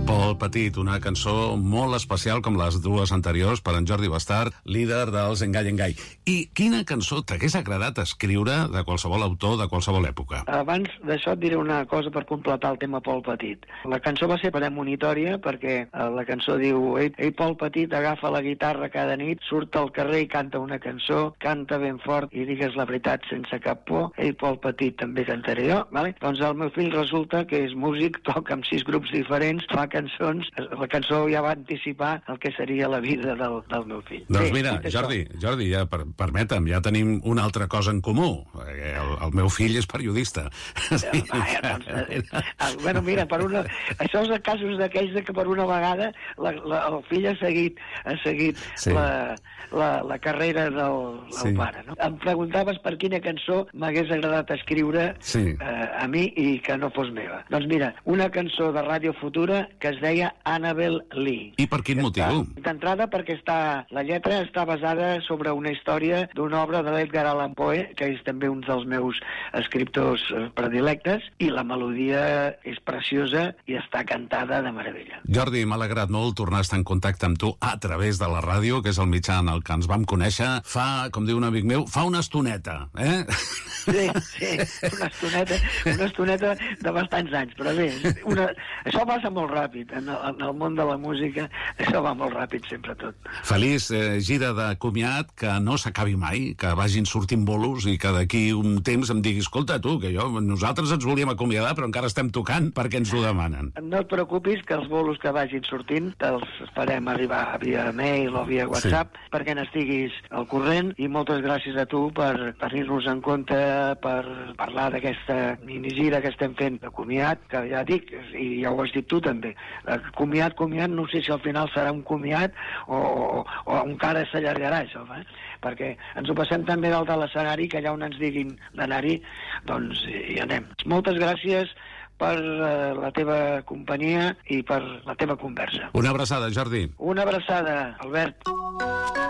Pol Petit, una cançó molt especial com les dues anteriors per en Jordi Bastard, líder dels Engai Engai. I quina cançó t'hagués agradat escriure de qualsevol autor de qualsevol època? Abans d'això et diré una cosa per completar el tema Pol Petit. La cançó va ser premonitòria perquè la cançó diu: Ei, Pol Petit, agafa la guitarra cada nit, surt al carrer i canta una cançó, canta ben fort i digues la veritat sense cap por. Ei, Pol Petit, també cantaré jo, vale? Doncs el meu fill resulta que és músic, toca amb 6 grups diferents, fa cançons. La cançó ja va anticipar el que seria la vida del meu fill. Doncs mira, Jordi, ja permetem, ja tenim una altra cosa en comú. El meu fill és periodista. Sí. Bueno, mira, això és casos d'aquells que per una vegada el fill ha seguit sí. la carrera del pare. No? Em preguntaves per quina cançó m'hagués agradat escriure a mi i que no fos meva. Doncs mira, una cançó de Ràdio Futura que es deia Annabel Lee. I per quin motiu? D'entrada perquè la lletra està basada sobre una història d'una obra de l'Edgar Allan Poe, que és també un dels meus escriptors predilectes, i la melodia és preciosa i està cantada de meravella. Jordi, m'ha alegrat molt tornar a estar en contacte amb tu a través de la ràdio, que és el mitjà en el que ens vam conèixer fa, com diu un amic meu, fa una estoneta, eh? Sí, una estoneta de bastants anys, però bé, això passa molt ràpid, en el món de la música això va molt ràpid sempre tot. Feliç gira de comiat, que no s'acabi mai, que vagin sortint bolos i que d'aquí un temps em digui: escolta tu, que nosaltres ens volíem acomiadar però encara estem tocant perquè ens ho demanen. No et preocupis, que els bolos que vagin sortint te'ls farem arribar via mail o via WhatsApp perquè n'estiguis al corrent, i moltes gràcies a tu per tenir-nos en compte, per parlar d'aquesta minigira que estem fent de comiat, que ja dic, i ja ho has dit tu també, comiat, no sé si al final serà un comiat o encara s'allargarà això, perquè ens ho passem tan bé dalt de l'escenari que allà on ens diguin d'anar-hi, doncs hi anem. Moltes gràcies per la teva companyia i per la teva conversa. Una abraçada, Jordi. Una abraçada, Albert.